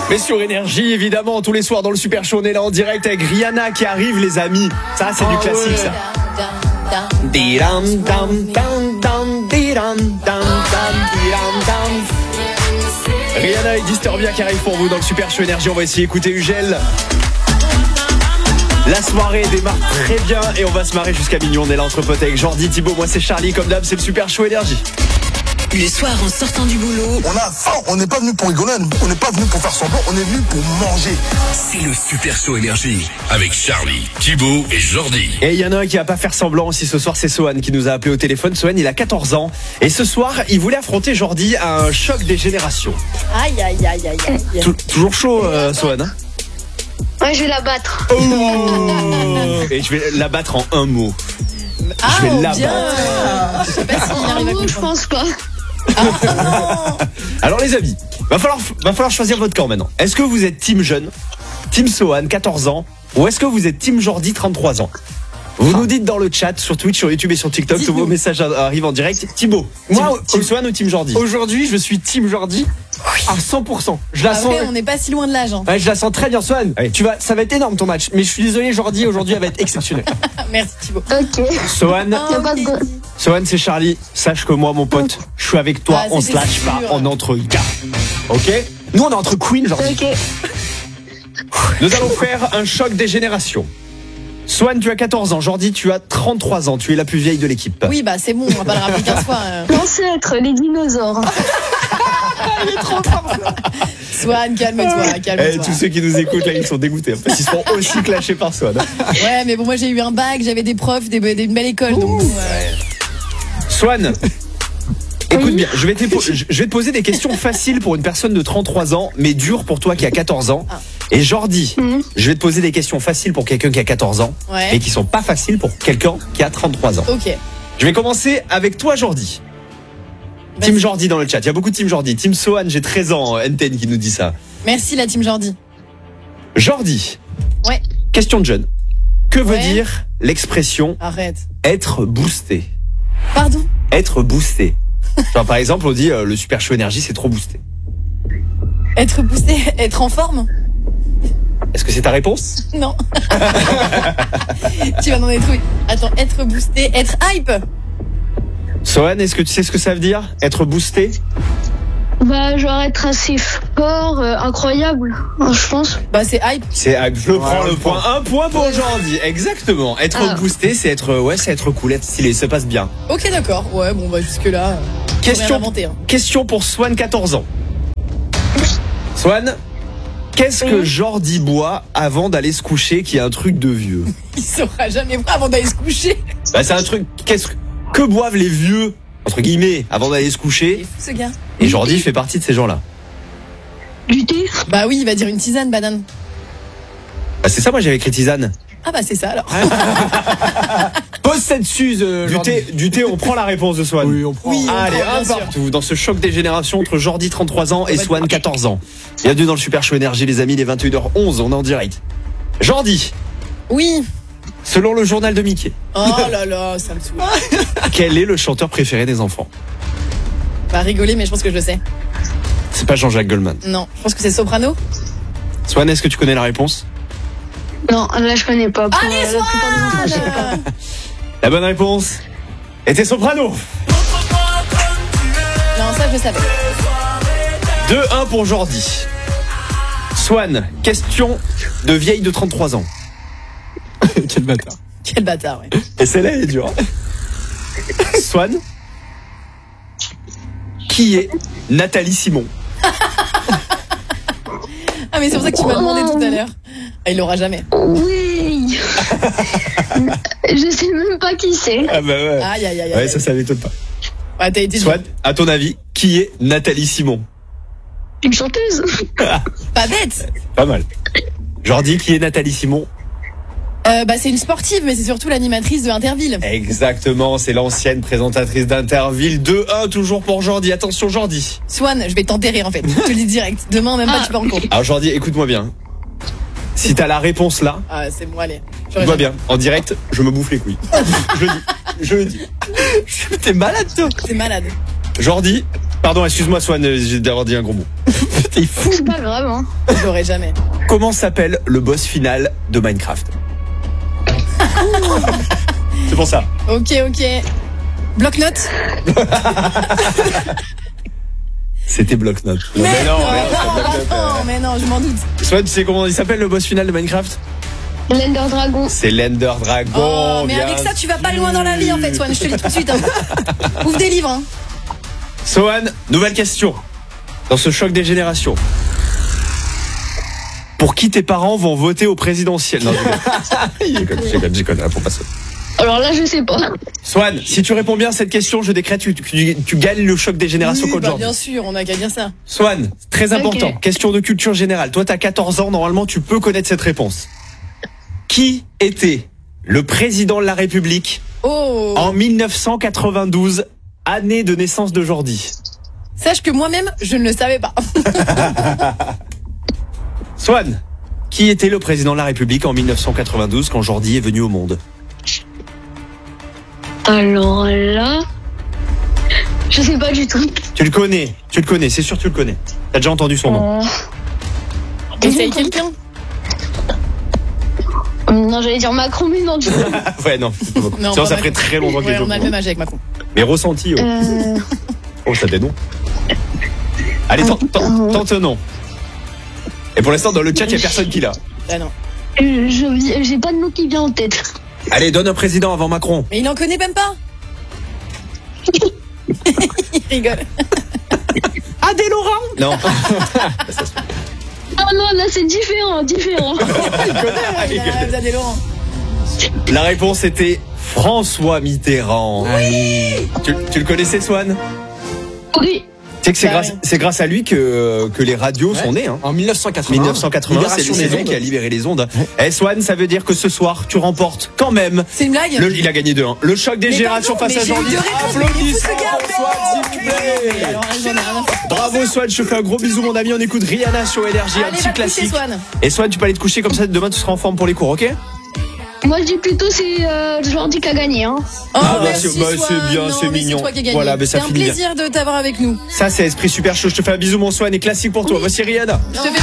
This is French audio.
Mais sur Énergie, évidemment, tous les soirs dans le Super Show, on est là en direct avec Rihanna qui arrive, les amis. Ça, c'est du classique, ça. Rihanna et Disturbia qui arrivent pour vous dans le Super Show Énergie. On va essayer d'écouter Ugel. La soirée démarre très bien et on va se marrer jusqu'à minuit. On est là entre potes avec Jordi, Thibaut, moi c'est Charlie. Comme d'hab, c'est le Super Show Énergie. Le soir, en sortant du boulot, on a faim, on n'est pas venu pour rigoler, on n'est pas venu pour faire semblant, on est venu pour manger. C'est le Super Show Énergie avec Charlie, Thibaut et Jordi. Et il y en a un qui va pas faire semblant aussi ce soir, c'est Sohan qui nous a appelé au téléphone. Sohan, il a 14 ans et ce soir, il voulait affronter Jordi à un choc des générations. Aïe. Toujours chaud, Sohan, hein? Ouais, je vais la battre. Oh et je vais la battre en un mot. Je vais la battre. Je sais pas s'il arrive à Je comprendre. pense pas. Alors les amis, va falloir choisir votre camp maintenant. Est-ce que vous êtes team jeune, team Sohan, 14 ans, ou est-ce que vous êtes team Jordi, 33 ans? Vous nous dites dans le chat, sur Twitch, sur YouTube et sur TikTok, tous vos messages arrivent en direct. Thibaut, team Sohan ou team Jordi? Aujourd'hui, je suis team Jordi à 100%. Je la sens. Après, on n'est pas si loin de l'âge. Hein. Ouais, je la sens très bien, Sohan. Oui. Ça va être énorme ton match. Mais je suis désolé, Jordi, aujourd'hui, elle va être exceptionnelle. Merci Thibaut. Ok. Sohan, Y a pas de go. Sohan, c'est Charlie. Sache que moi, mon pote, je suis avec toi. Ah, On se c'était lâche pas. sûr. On est entre gars. Ok? Nous, on est entre Queen, Jordi. Ok. Nous allons faire un choc des générations. Sohan, tu as 14 ans. Jordi, tu as 33 ans. Tu es la plus vieille de l'équipe. Oui, bah c'est bon, on va pas le rappeler 15 fois. L'ancêtre, les dinosaures. Swan, calme-toi. Tous ceux qui nous écoutent là, ils sont dégoûtés parce qu'ils seront aussi clashés par Swan. Ouais, mais bon, moi j'ai eu un bac, j'avais des profs, une belle école. Donc, Swan, écoute bien, je vais te poser des questions faciles pour une personne de 33 ans, mais dures pour toi qui a 14 ans. Et Jordi, je vais te poser des questions faciles pour quelqu'un qui a 14 ans, Ouais. et qui sont pas faciles pour quelqu'un qui a 33 ans. Ok. Je vais commencer avec toi, Jordi. Vas-y. Team Jordi dans le chat. Il y a beaucoup de Team Jordi. Team Sohan, j'ai 13 ans. Enten qui nous dit ça. Merci la team Jordi. Jordi. Ouais. Question de jeune. Que veut Ouais. dire l'expression Arrête. être boosté? Pardon? Être boosté. Genre, par exemple, on dit le Super Show Énergie, c'est trop boosté. Être boosté, être en forme? Est-ce que c'est ta réponse? Non. Tu vas dans des trucs. Attends, être boosté, être hype? Sohan, est-ce que tu sais ce que ça veut dire? Être boosté? Bah, genre être assez fort, incroyable, je pense. Bah c'est hype. C'est, je prends le le point. Un point pour Jordi. Exactement. Être Ah. boosté, c'est être cool, être stylé, ça passe bien. Ok, d'accord. Ouais, bon, bah jusque-là. Question, Inventé, hein. question pour Swan, 14 ans. Swan, qu'est-ce que Jordi boit avant d'aller se coucher qui est un truc de vieux? Il saura jamais voir avant d'aller se coucher. Bah, c'est un truc, que boivent les vieux, entre guillemets, avant d'aller se Il est coucher? fou ce gars. Et Jordi fait partie de ces gens-là. Du thé. Bah oui, il va dire une tisane, banane. Bah, c'est ça, moi j'avais écrit tisane. Ah bah c'est ça alors. Pose cette suze, Jordi. Du thé, on prend la réponse de Swan. Oui, on prend. Oui. Allez, bien un sûr. partout dans ce choc des générations entre Jordi 33 ans et va Swan 14 ans. Bienvenue dans le Super Show Énergie les amis, les 21h11, on est en direct. Jordi, Oui. selon le journal de Mickey, Oh là là, ça me saoule. quel est le chanteur préféré des enfants? Bah rigoler, mais je pense que je le sais. C'est pas Jean-Jacques Goldman. Non, je pense que c'est Soprano. Swan, est-ce que tu connais la réponse? Non, là, je connais pas. Pour, Allez, la plupart des enfants, je sais pas. La bonne réponse était Soprano. Non, ça je le savais. 2-1 pour Jordi. Swan, question de vieille de 33 ans. Quel bâtard. Quel bâtard, ouais. Et celle-là, elle est dure. Swan, qui est Nathalie Simon? Ah mais c'est pour ça que tu m'as demandé tout à l'heure. Ah, il l'aura jamais. Oui. Je sais même pas qui c'est. Ah bah ouais. Aïe aïe aïe. Ouais, ça m'étonne pas. Ouais, t'as été Swan, à ton avis, qui est Nathalie Simon? Une chanteuse. pas bête. Pas mal. Jordi, qui est Nathalie Simon? Bah c'est une sportive, mais c'est surtout l'animatrice de Interville. Exactement, c'est l'ancienne présentatrice d'Interville. 2-1 toujours pour Jordi. Attention Jordi. Swan, je vais t'enterrer en fait. Je te le dis direct. Demain même pas tu vas en cours. Alors Jordi, écoute-moi bien. Si t'as la réponse là, Ah c'est bon, allez. écoute-moi bien. En direct, je me bouffe les couilles. Je le dis. T'es malade, toi. T'es malade. Jordi, pardon, excuse-moi Swan, j'ai d'avoir dit un gros mot. C'est fou. C'est pas grave, hein. Je l'aurais jamais. Comment s'appelle le boss final de Minecraft? C'est pour ça. Ok. Bloc-notes. C'était bloc-notes. Mais non, Bloc-notes. mais non, je m'en doute. Swan, tu sais comment il s'appelle le boss final de Minecraft? L'Ender Dragon. C'est l'Ender Dragon. Oh, mais bien avec ça, tu vas pas sûr. loin dans la vie en fait, Swan. Je te le dis tout de suite. Hein. Ouvre des livres. Hein. Swan, nouvelle question. Dans ce choc des générations. Pour qui tes parents vont voter au présidentiel? Non, je déconne, faut pas ça. Alors là, je sais pas. Swan, si tu réponds bien à cette question, je décrète que tu gagnes le choc des générations Oui, contre Jordi. bien sûr, on a qu'à dire ça. Swan, très important, Ok. question de culture générale. Toi, t'as 14 ans, normalement, tu peux connaître cette réponse. Qui était le président de la République Oh. en 1992, année de naissance de Jordi? Sache que moi-même, je ne le savais pas. Swan, qui était le président de la République en 1992 quand Jordi est venu au monde? Alors là, je sais pas du tout. Tu le connais, c'est sûr que tu le connais. T'as déjà entendu son nom. Essaye quelqu'un. Non, j'allais dire Macron, mais non, du coup. Ouais, non. Non, Sinon, pas ça Macron. ferait très longtemps qu'il Ouais, est au on a le courant. même âge avec Macron. Mais ressenti, oh. Oh, ça dénonce. Allez, tente un nom. Et pour l'instant, dans le chat, il n'y a personne qui l'a. Ah non. J'ai pas de nom qui vient en tête. Allez, donne un président avant Macron. Mais il en connaît même pas. Il rigole. Adé Laurent? Non. Ah non, là c'est différent. Vous avez Laurent. La réponse était François Mitterrand. Oui. Tu le connaissais, Swan? Oui. Tu sais que Bah c'est grâce à lui que les radios sont nées. Hein. En 1980. 1980, libération c'est des lui ondes. qui a libéré les ondes. Eh Swan, ça veut dire que ce soir, tu remportes quand même. C'est une blague. Il a gagné 2-1. Le choc des Mais générations pardon, face à mais j'ai eu Jordi. deux réponses, mais il est fou, ce gars. Applaudissements pour Swan, s'il vous plaît. Alors, j'en ai rien à foutre. Bravo Swan, je te fais un gros bisou mon ami. On écoute Rihanna sur Énergie, un Allez, petit va te coucher, classique. Swan. Et Swan, tu peux aller te coucher comme ça. Demain, tu seras en forme pour les cours, ok? Moi je dis plutôt c'est Jordi qui a gagné. Hein. Oh, Ah, bah, merci, c'est- bah, Swan. c'est bien, Non, c'est mais mignon. C'est toi qui as gagné. Voilà, mais ça c'est un finit bien. plaisir de t'avoir avec nous. Ça, c'est esprit super chaud. Je te fais un bisou mon Swan et classique pour toi. Voici Rihanna. Je te fais